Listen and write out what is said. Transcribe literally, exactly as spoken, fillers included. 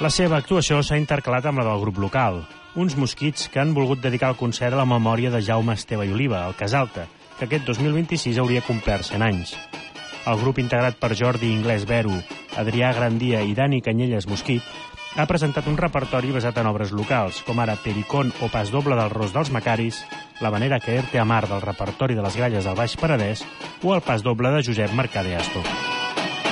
La seva actuació s'ha intercalat amb la del grup local, uns mosquits que han volgut dedicar el concert a la memòria de Jaume Esteve i Oliva, el Casalta, que aquest dos mil vint-i-sis hauria complert cent anys. El grup, integrat per Jordi Inglés Vero, Adrià Grandia i Dani Canyelles Mosquit, ha presentat un repertori basat en obres locals, com ara Pericón o Pas doble del Ros dels Macaris, La manera que Erte Amar del repertori de les Gralles del Baix Penedès o el Pas doble de Josep Mercader Astor.